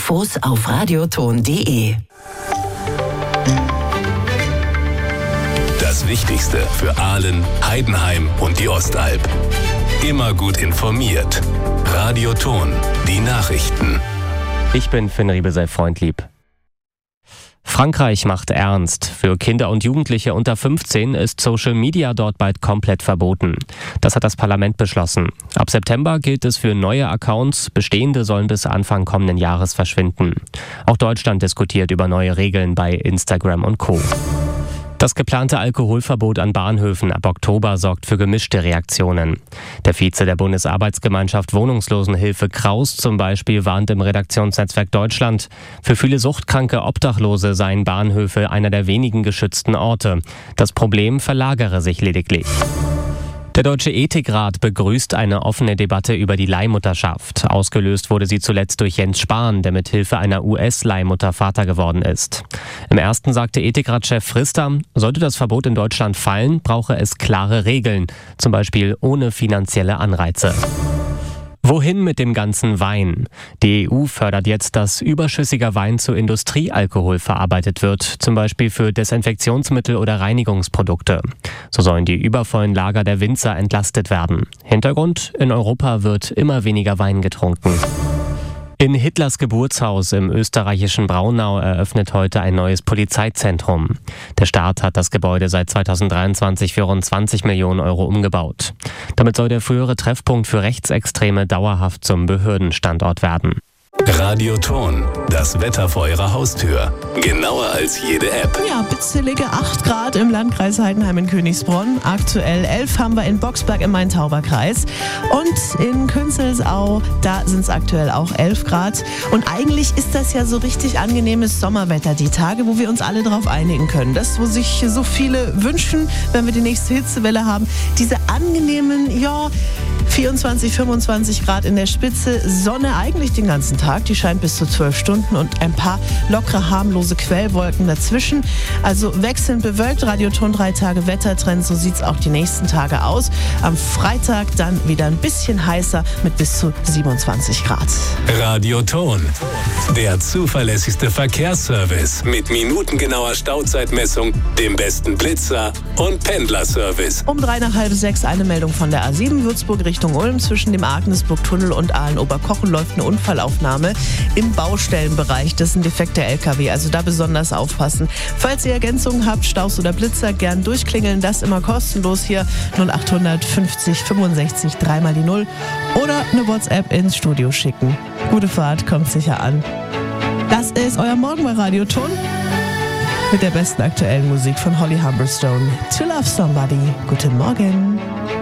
Infos auf radioton.de. Das Wichtigste für Aalen, Heidenheim und die Ostalb. Immer gut informiert. Radioton, die Nachrichten. Ich bin Finn Riebesell-Freundlieb. Frankreich macht ernst. Für Kinder und Jugendliche unter 15 ist Social Media dort bald komplett verboten. Das hat das Parlament beschlossen. Ab September gilt es für neue Accounts. Bestehende sollen bis Anfang kommenden Jahres verschwinden. Auch Deutschland diskutiert über neue Regeln bei Instagram und Co. Das geplante Alkoholverbot an Bahnhöfen ab Oktober sorgt für gemischte Reaktionen. Der Vize der Bundesarbeitsgemeinschaft Wohnungslosenhilfe Kraus zum Beispiel warnt im Redaktionsnetzwerk Deutschland, für viele suchtkranke Obdachlose seien Bahnhöfe einer der wenigen geschützten Orte. Das Problem verlagere sich lediglich. Der Deutsche Ethikrat begrüßt eine offene Debatte über die Leihmutterschaft. Ausgelöst wurde sie zuletzt durch Jens Spahn, der mit Hilfe einer US-Leihmutter Vater geworden ist. Im ersten sagte Ethikratschef Frister, sollte das Verbot in Deutschland fallen, brauche es klare Regeln, zum Beispiel ohne finanzielle Anreize. Wohin mit dem ganzen Wein? Die EU fördert jetzt, dass überschüssiger Wein zu Industriealkohol verarbeitet wird, zum Beispiel für Desinfektionsmittel oder Reinigungsprodukte. So sollen die übervollen Lager der Winzer entlastet werden. Hintergrund: in Europa wird immer weniger Wein getrunken. In Hitlers Geburtshaus im österreichischen Braunau eröffnet heute ein neues Polizeizentrum. Der Staat hat das Gebäude seit 2023 für rund 20 Millionen Euro umgebaut. Damit soll der frühere Treffpunkt für Rechtsextreme dauerhaft zum Behördenstandort werden. Radioton, das Wetter vor Ihrer Haustür. Genauer als jede App. Ja, bitzelige 8 Grad im Landkreis Heidenheim in Königsbronn. Aktuell 11 haben wir in Boxberg im Main-Tauber-Kreis. Und in Künzelsau, da sind es aktuell auch 11 Grad. Und eigentlich ist das ja so richtig angenehmes Sommerwetter. Die Tage, wo wir uns alle drauf einigen können. Das, wo sich so viele wünschen, wenn wir die nächste Hitzewelle haben. Diese angenehmen, 24, 25 Grad in der Spitze. Sonne eigentlich den ganzen Tag. Die scheint bis zu 12 Stunden und ein paar lockere, harmlose Quellwolken dazwischen. Also wechselnd bewölkt, Radioton 3 Tage Wettertrend, so sieht es auch die nächsten Tage aus. Am Freitag dann wieder ein bisschen heißer mit bis zu 27 Grad. Radioton, der zuverlässigste Verkehrsservice mit minutengenauer Stauzeitmessung, dem besten Blitzer und Pendlerservice. Um 5:03 eine Meldung von der A7 Würzburg Richtung Ulm. Zwischen dem Agnesburg-Tunnel und Aalen-Oberkochen läuft eine Unfallaufnahme im Baustellenbereich. Das ist ein defekter LKW, also da besonders aufpassen. Falls ihr Ergänzungen habt, Staus oder Blitzer, gern durchklingeln. Das immer kostenlos hier 0800 50 65 3 die 0 oder eine WhatsApp ins Studio schicken. Gute Fahrt, kommt sicher an. Das ist euer Morgen bei Radioton mit der besten aktuellen Musik von Holly Humberstone. To Love Somebody. Guten Morgen.